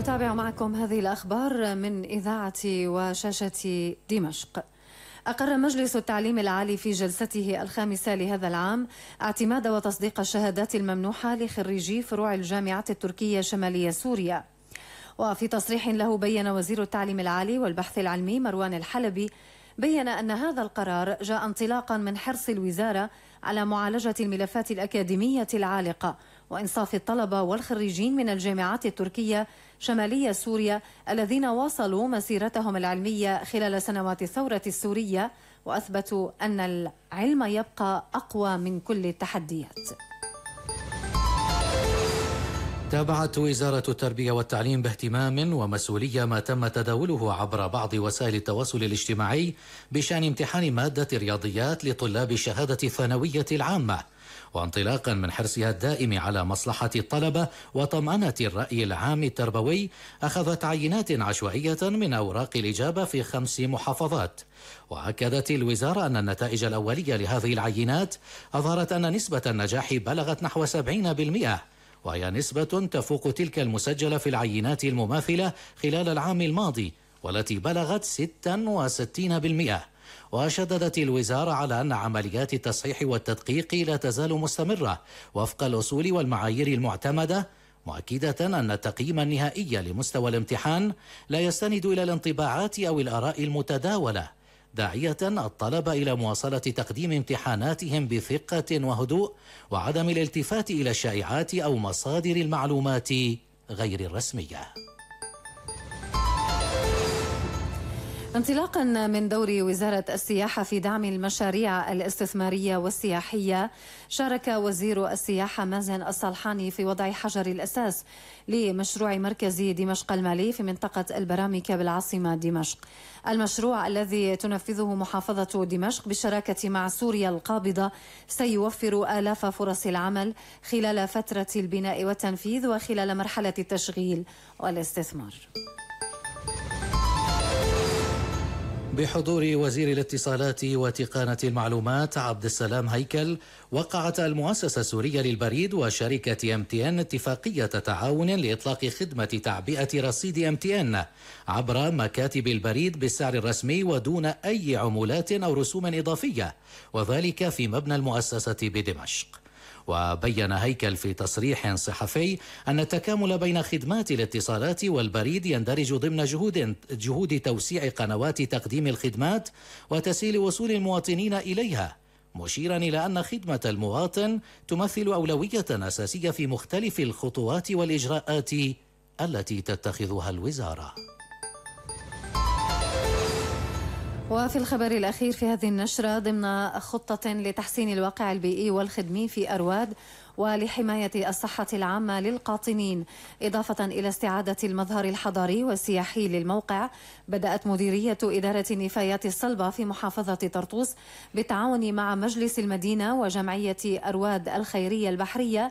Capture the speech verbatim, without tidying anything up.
نتابع معكم هذه الأخبار من إذاعة وشاشة دمشق. أقر مجلس التعليم العالي في جلسته الخامسة لهذا العام اعتماد وتصديق الشهادات الممنوحة لخريجي فروع الجامعة التركية شمالية سوريا. وفي تصريح له بيّن وزير التعليم العالي والبحث العلمي مروان الحلبي بيّن أن هذا القرار جاء انطلاقا من حرص الوزارة على معالجة الملفات الأكاديمية العالقة وإنصاف الطلبة والخريجين من الجامعات التركية شمالية سوريا الذين واصلوا مسيرتهم العلمية خلال سنوات الثورة السورية وأثبتوا أن العلم يبقى أقوى من كل التحديات. تابعت وزارة التربية والتعليم باهتمام ومسؤولية ما تم تداوله عبر بعض وسائل التواصل الاجتماعي بشأن امتحان مادة الرياضيات لطلاب الشهادة الثانوية العامة، وانطلاقا من حرصها الدائم على مصلحة الطلبة وطمأنة الرأي العام التربوي أخذت عينات عشوائية من أوراق الإجابة في خمس محافظات. وأكدت الوزارة أن النتائج الأولية لهذه العينات أظهرت أن نسبة النجاح بلغت نحو سبعين بالمئة، وهي نسبة تفوق تلك المسجلة في العينات المماثلة خلال العام الماضي والتي بلغت ستة وستين بالمئة. وشددت الوزارة على أن عمليات التصحيح والتدقيق لا تزال مستمرة وفق الأصول والمعايير المعتمدة، مؤكدة أن التقييم النهائي لمستوى الامتحان لا يستند إلى الانطباعات أو الآراء المتداولة، داعية الطلبة إلى مواصلة تقديم امتحاناتهم بثقة وهدوء وعدم الالتفات إلى الشائعات أو مصادر المعلومات غير الرسمية. انطلاقا من دور وزارة السياحة في دعم المشاريع الاستثمارية والسياحية، شارك وزير السياحة مازن الصلحاني في وضع حجر الأساس لمشروع مركز دمشق المالي في منطقة البرامكة بالعاصمة دمشق. المشروع الذي تنفذه محافظة دمشق بالشراكة مع سوريا القابضة سيوفر آلاف فرص العمل خلال فترة البناء والتنفيذ وخلال مرحلة التشغيل والاستثمار. بحضور وزير الاتصالات وتقنية المعلومات عبد السلام هيكل، وقعت المؤسسة السورية للبريد وشركة ام تي ان اتفاقية تعاون لإطلاق خدمة تعبئة رصيد ام تي ان عبر مكاتب البريد بالسعر الرسمي ودون أي عمولات أو رسوم إضافية، وذلك في مبنى المؤسسة بدمشق. وبين هيكل في تصريح صحفي أن التكامل بين خدمات الاتصالات والبريد يندرج ضمن جهود جهود توسيع قنوات تقديم الخدمات وتسهيل وصول المواطنين إليها، مشيرا إلى أن خدمة المواطن تمثل أولوية أساسية في مختلف الخطوات والإجراءات التي تتخذها الوزارة. وفي الخبر الأخير في هذه النشرة، ضمن خطة لتحسين الواقع البيئي والخدمي في أرواد ولحماية الصحة العامة للقاطنين، إضافة إلى استعادة المظهر الحضاري والسياحي للموقع، بدأت مديرية إدارة النفايات الصلبة في محافظة طرطوس بالتعاون مع مجلس المدينة وجمعية أرواد الخيرية البحرية